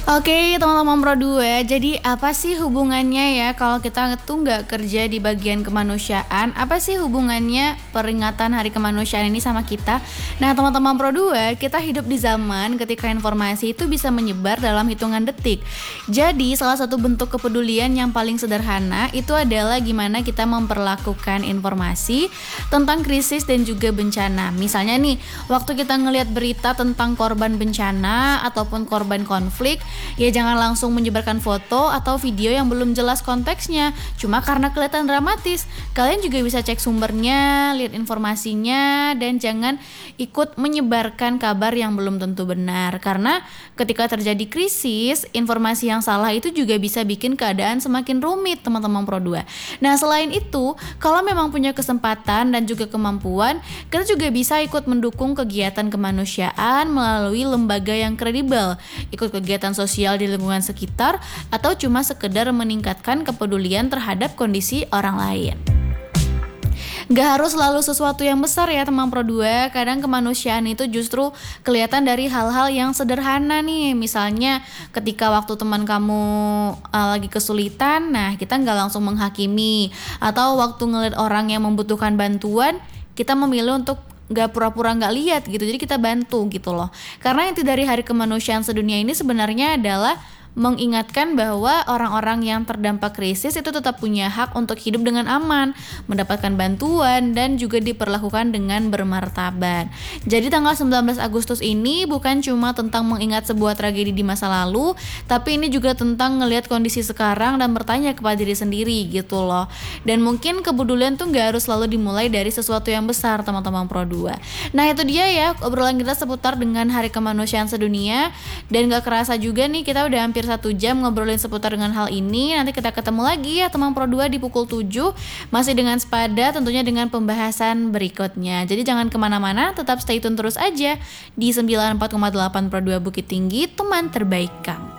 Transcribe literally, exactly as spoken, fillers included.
Oke, teman-teman Pro dua, jadi apa sih hubungannya ya kalau kita tuh nggak kerja di bagian kemanusiaan? Apa sih hubungannya peringatan Hari Kemanusiaan ini sama kita? Nah, teman-teman Pro dua, kita hidup di zaman ketika informasi itu bisa menyebar dalam hitungan detik. Jadi, salah satu bentuk kepedulian yang paling sederhana itu adalah gimana kita memperlakukan informasi tentang krisis dan juga bencana. Misalnya nih, waktu kita ngelihat berita tentang korban bencana ataupun korban konflik, ya jangan langsung menyebarkan foto atau video yang belum jelas konteksnya cuma karena kelihatan dramatis. Kalian juga bisa cek sumbernya, lihat informasinya, dan jangan ikut menyebarkan kabar yang belum tentu benar, karena ketika terjadi krisis, informasi yang salah itu juga bisa bikin keadaan semakin rumit, teman-teman Pro dua. Nah, selain itu, kalau memang punya kesempatan dan juga kemampuan, kita juga bisa ikut mendukung kegiatan kemanusiaan melalui lembaga yang kredibel, ikut kegiatan sosial di lingkungan sekitar, atau cuma sekedar meningkatkan kepedulian terhadap kondisi orang lain. Gak harus selalu sesuatu yang besar ya teman Pro dua, kadang kemanusiaan itu justru kelihatan dari hal-hal yang sederhana nih. Misalnya ketika waktu teman kamu uh, lagi kesulitan, nah kita gak langsung menghakimi. Atau waktu ngeliat orang yang membutuhkan bantuan, kita memilih untuk gak pura-pura gak lihat gitu, jadi kita bantu gitu loh. Karena inti dari Hari Kemanusiaan Sedunia ini sebenarnya adalah mengingatkan bahwa orang-orang yang terdampak krisis itu tetap punya hak untuk hidup dengan aman, mendapatkan bantuan, dan juga diperlakukan dengan bermartabat. Jadi tanggal sembilan belas Agustus ini bukan cuma tentang mengingat sebuah tragedi di masa lalu, tapi ini juga tentang ngelihat kondisi sekarang dan bertanya kepada diri sendiri gitu loh. Dan mungkin kepedulian tuh gak harus selalu dimulai dari sesuatu yang besar, teman-teman Pro dua. Nah, itu dia ya obrolan kita seputar dengan Hari Kemanusiaan Sedunia. Dan gak kerasa juga nih kita udah hampir satu jam ngobrolin seputar dengan hal ini. Nanti kita ketemu lagi ya teman Pro dua di pukul tujuh, masih dengan Spada, tentunya dengan pembahasan berikutnya. Jadi jangan kemana-mana, tetap stay tune terus aja di sembilan puluh empat koma delapan Pro dua Bukit Tinggi, teman terbaik kamu.